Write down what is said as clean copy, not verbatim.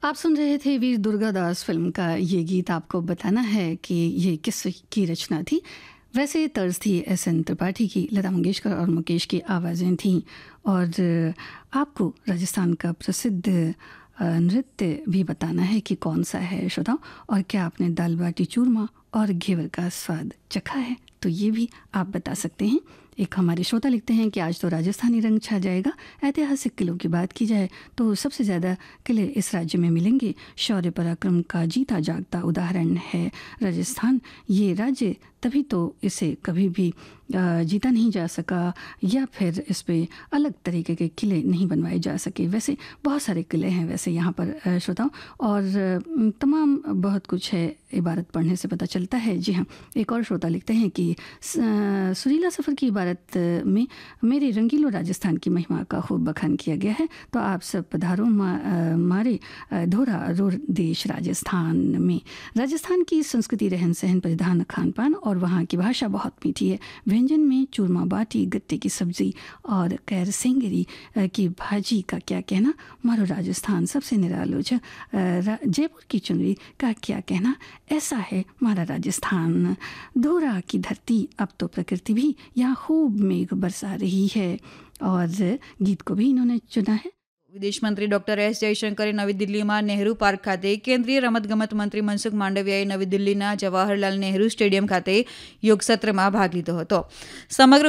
आप सुन रहे थे वीर दुर्गादास फिल्म का ये गीत। आपको बताना है कि ये किस की रचना थी। वैसे तर्ज थी एस.एन. त्रिपाठी की, लता मंगेशकर और मुकेश की आवाज़ें थीं। और आपको राजस्थान का प्रसिद्ध नृत्य भी बताना है कि कौन सा है श्रोताओं, और क्या आपने दाल बाटी चूरमा और घेवर का स्वाद चखा है, तो ये भी आप बता सकते हैं। एक हमारे श्रोता लिखते हैं कि आज तो राजस्थानी रंग छा जाएगा। ऐतिहासिक किलों की बात की जाए तो सबसे ज़्यादा किले इस राज्य में मिलेंगे। शौर्य पराक्रम का जीता जागता उदाहरण है राजस्थान। ये राज्य तभी तो इसे कभी भी जीता नहीं जा सका, या फिर इस पे अलग तरीके के किले नहीं बनवाए जा सके। वैसे बहुत सारे किले हैं वैसे यहाँ पर श्रोताओं, और तमाम बहुत कुछ है, इबारत पढ़ने से पता चलता है। जी हाँ, एक और श्रोता लिखते हैं कि सुरीला सफ़र की इबारत में मेरे रंगीलो राजस्थान की महिमा का खूब बखान किया गया है। तो आप सब पधारो मारे धोरा रोर देश राजस्थान में। राजस्थान की संस्कृति, रहन सहन, परिधान, खान पान और वहाँ की भाषा बहुत मीठी है। व्यंजन में चूरमा बाटी, गट्टे की सब्जी और कैर सेंगरी की भाजी का क्या कहना। मारो राजस्थान सबसे निरालो छ। जयपुर की चुनरी का क्या कहना। ऐसा है हमारा राजस्थान। धोरा की धरती, अब तो प्रकृति भी यहाँ खूब मेघ बरसा रही है। और गीत को भी इन्होंने चुना है। વિદેશ મંત્રી ડોક્ટર એસ જયશંકરે નવી દિલ્હીમાં નહેરુ પાર્ક ખાતે, કેન્દ્રીય રમતગમત મંત્રી મનસુખ માંડવિયાએ નવી દિલ્હીના જવાહરલાલ નહેરુ સ્ટેડિયમ ખાતે યોગ સત્રમાં ભાગ લીધો હતો. સમગ્ર